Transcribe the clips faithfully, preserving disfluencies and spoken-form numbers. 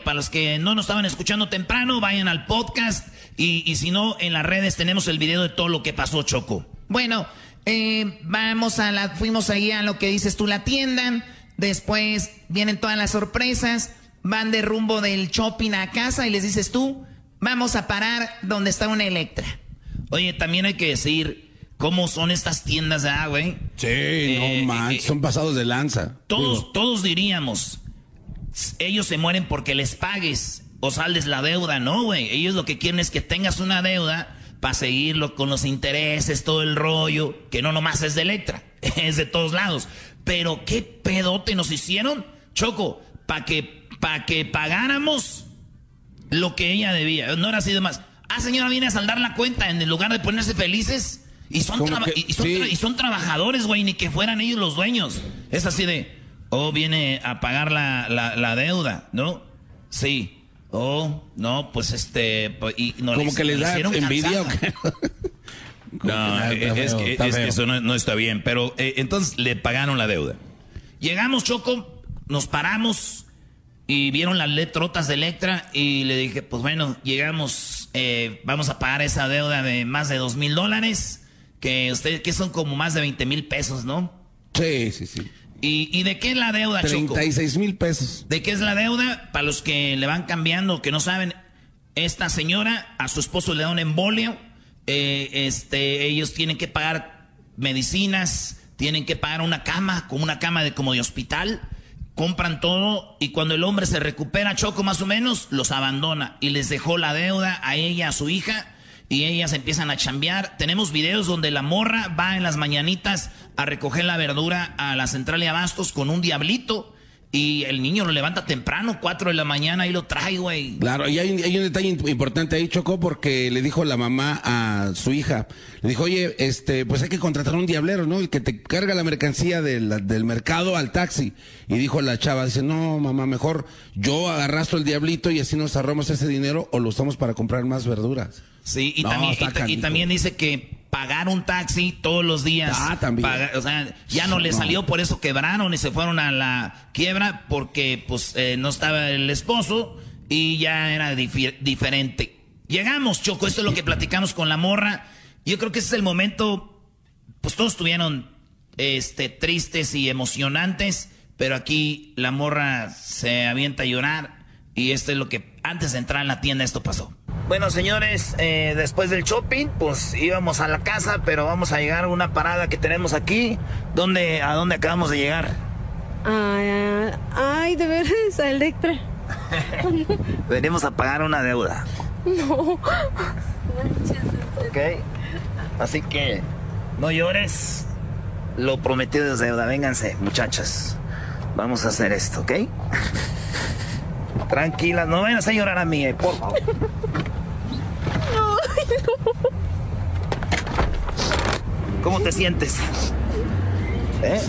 para los que no nos estaban escuchando temprano, vayan al podcast. Y, y si no, en las redes tenemos el video de todo lo que pasó, Choco. Bueno, eh, vamos a la, fuimos ahí a lo que dices tú, la tienda. Después vienen todas las sorpresas. Van de rumbo del shopping a casa y les dices tú, vamos a parar donde está una Electra. Oye, también hay que decir cómo son estas tiendas de agua, güey. Sí, eh, no manches, eh, son pasados de lanza. Todos, Digo. todos diríamos, ellos se mueren porque les pagues o saldes la deuda, no, güey. Ellos lo que quieren es que tengas una deuda para seguirlo con los intereses, todo el rollo, que no nomás es de Electra, es de todos lados. Pero qué pedote nos hicieron, Choco, para que, pa que pagáramos lo que ella debía. No era así de más. Ah, señora, viene a saldar la cuenta en el lugar de ponerse felices. Y son, que, y son, sí. y son trabajadores, güey, ni que fueran ellos los dueños. Es así de, oh, viene a pagar la, la, la deuda, ¿no? Sí. Oh, no, pues este... Y no como les, que les da envidia. ¿O qué? No, es, es, que, es que eso no, no está bien. Pero eh, entonces le pagaron la deuda. Llegamos, Choco, nos paramos y vieron las letrotas de Electra y le dije, pues bueno, llegamos, eh, vamos a pagar esa deuda de más de dos mil dólares, que ustedes, que son como más de veinte mil pesos, ¿no? Sí, sí, sí. ¿Y, ¿Y de qué es la deuda, Choco? treinta y seis mil pesos. ¿De qué es la deuda? Para los que le van cambiando, que no saben, esta señora, a su esposo le da un embolio, eh, este, ellos tienen que pagar medicinas, tienen que pagar una cama, como una cama de, como de hospital, compran todo y cuando el hombre se recupera, Choco, más o menos, los abandona y les dejó la deuda a ella, a su hija, y ellas empiezan a chambear. Tenemos videos donde la morra va en las mañanitas a recoger la verdura a la central de abastos con un diablito y el niño lo levanta temprano, cuatro de la mañana, y lo trae, güey. Claro, y hay, hay un detalle importante ahí, Choco, porque le dijo la mamá a su hija, le dijo, oye, este, pues hay que contratar un diablero, ¿no? El que te carga la mercancía del, del mercado al taxi. Y dijo la chava, dice, no, mamá, mejor yo arrastro el diablito y así nos ahorramos ese dinero o lo usamos para comprar más verduras. Sí, y, no, también, y, y también dice que pagar un taxi todos los días. Ah, también. Paga, o sea, ya no le no. salió, por eso quebraron y se fueron a la quiebra porque pues eh, no estaba el esposo y ya era dif diferente. Llegamos, Choco, esto es lo que platicamos con la morra. Yo creo que ese es el momento, pues todos estuvieron este, tristes y emocionantes, pero aquí la morra se avienta a llorar y esto es lo que antes de entrar a la tienda esto pasó. Bueno, señores, eh, después del shopping, pues íbamos a la casa, pero vamos a llegar a una parada que tenemos aquí. ¿Dónde, ¿A dónde acabamos de llegar? Ay, ay de veras, a Electra. Venimos a pagar una deuda. No. Ok. Así que no llores. Lo prometido es deuda. Vénganse, muchachas. Vamos a hacer esto, ¿ok? Tranquilas, no vayas a llorar a mí, eh, por favor. No, no. ¿Cómo te sientes? ¿Eh?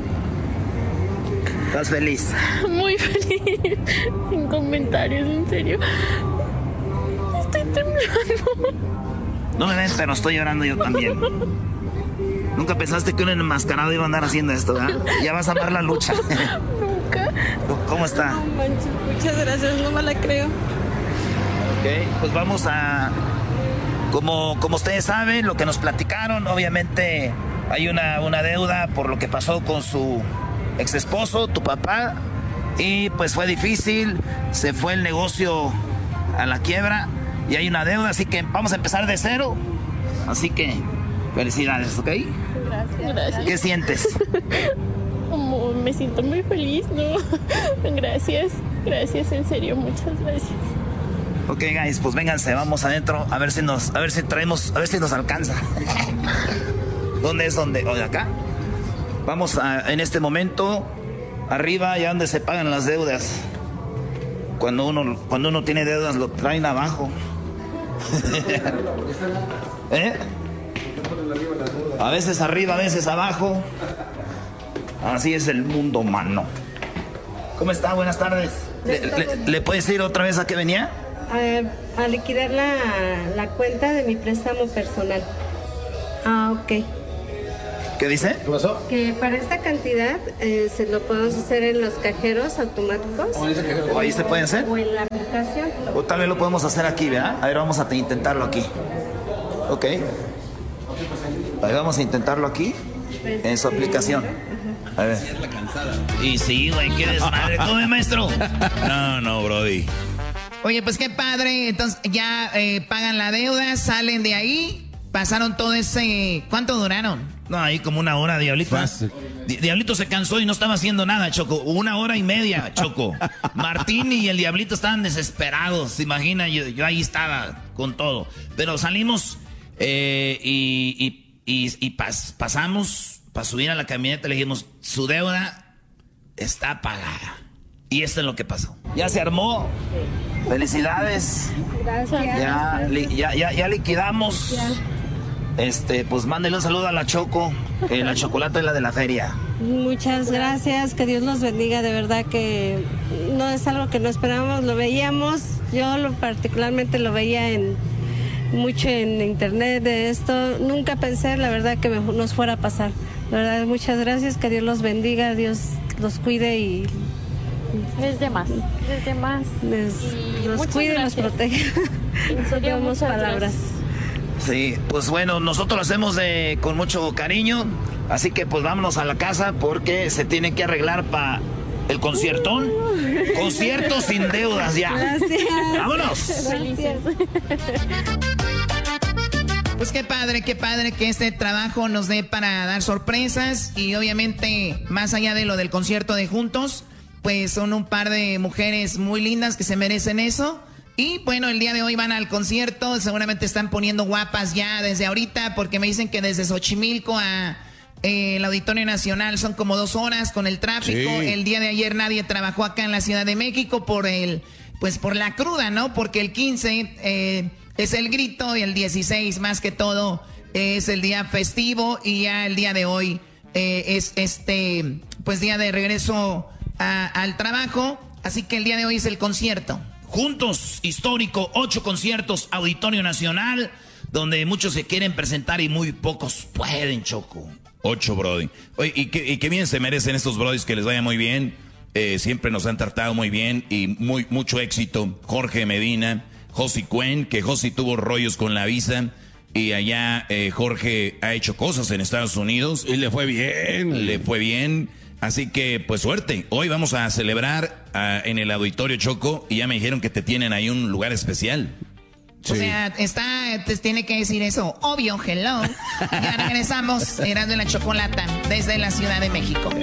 ¿Estás feliz? Muy feliz. Sin comentarios, en serio. Estoy temblando. No me ven, pero estoy llorando yo también. Nunca pensaste que un enmascarado iba a andar haciendo esto, ¿verdad? Ya vas a amar la lucha. Nunca. ¿Cómo está? No manches, muchas gracias, no me la creo. Ok, pues vamos a... Como, como ustedes saben, lo que nos platicaron, obviamente hay una, una deuda por lo que pasó con su ex esposo, tu papá, y pues fue difícil, se fue el negocio a la quiebra y hay una deuda, así que vamos a empezar de cero. Así que felicidades, ¿ok? Gracias. Gracias. ¿Qué sientes? Como me siento muy feliz, ¿no? Gracias, gracias, en serio, muchas gracias. Ok, guys, pues vénganse, vamos adentro a ver si nos, a ver si traemos, a ver si nos alcanza. ¿Dónde es? ¿Dónde? ¿O de acá? Vamos a, en este momento, arriba, allá donde se pagan las deudas. Cuando uno, cuando uno tiene deudas, lo traen abajo. ¿Eh? A veces arriba, a veces abajo. Así es el mundo, mano. ¿Cómo está? Buenas tardes. ¿Le, le, ¿le puedes decir otra vez a qué venía? A, a liquidar la, la cuenta de mi préstamo personal. Ah, ok. ¿Qué dice? ¿Qué pasó? Que para esta cantidad eh, se lo podemos hacer en los cajeros automáticos. ¿O ahí se puede hacer? O en la aplicación. O tal vez lo podemos hacer aquí, ¿verdad? A ver, vamos a intentarlo aquí. Ok. Ahí vamos a intentarlo aquí, en su aplicación. A ver. Y sí, güey, qué desmadre. ¿Cómo, maestro? No, no, brody. Oye, pues qué padre. Entonces ya eh, pagan la deuda, salen de ahí, pasaron todo ese... ¿Cuánto duraron? No, ahí como una hora, Diablito. Di- Diablito se cansó y no estaba haciendo nada, Choco. Una hora y media, Choco. Martín y el Diablito estaban desesperados. ¿Se imagina? Yo, yo ahí estaba con todo. Pero salimos eh, y, y, y, y pas, pasamos para subir a la camioneta. Le dijimos, su deuda está pagada. Y esto es lo que pasó. Ya se armó. Felicidades. Gracias. Ya, li- ya, ya, ya liquidamos. Ya. Este, pues mándele un saludo a la Choco, que la chocolate es la de la feria. Muchas gracias, que Dios los bendiga, de verdad que no es algo que no esperábamos, lo veíamos, yo lo, particularmente lo veía en mucho en internet de esto, nunca pensé la verdad que me- nos fuera a pasar. La verdad, muchas gracias, que Dios los bendiga, Dios los cuide y Desde más, desde más. les, Y los muchas cuide y los gracias. proteja. En No serio, tenemos muchas palabras. gracias. Sí, pues bueno, nosotros lo hacemos de, con mucho cariño, así que pues vámonos a la casa porque se tiene que arreglar para el conciertón. Concierto sin deudas ya. Gracias. ¡Vámonos! Felices. Pues qué padre, qué padre que este trabajo nos dé para dar sorpresas y obviamente más allá de lo del concierto de Juntos, pues son un par de mujeres muy lindas que se merecen eso. Y bueno, el día de hoy van al concierto, seguramente están poniendo guapas ya desde ahorita porque me dicen que desde Xochimilco a eh, el Auditorio Nacional son como dos horas con el tráfico. Sí. El día de ayer nadie trabajó acá en la Ciudad de México por el, pues por la cruda, ¿no? Porque el quince eh, es el grito y el dieciséis más que todo es el día festivo y ya el día de hoy eh, es este, pues día de regreso a- al trabajo. Así que el día de hoy es el concierto. Juntos, histórico, ocho conciertos, Auditorio Nacional, donde muchos se quieren presentar y muy pocos pueden, Choco. Ocho, brody. Oye, y qué, y qué bien se merecen estos brodis, que les vaya muy bien. Eh, siempre nos han tratado muy bien y muy mucho éxito. Jorge Medina, Josi Cuen, que Josi tuvo rollos con la visa. Y allá eh, Jorge ha hecho cosas en Estados Unidos. Y le fue bien. Le fue bien. Así que, pues suerte. Hoy vamos a celebrar ah, en el Auditorio Choco y ya me dijeron que te tienen ahí un lugar especial. O sea, está, te tiene que decir eso. Obvio, hello. Ya regresamos, Erasmo y la Chocolata, desde la Ciudad de México.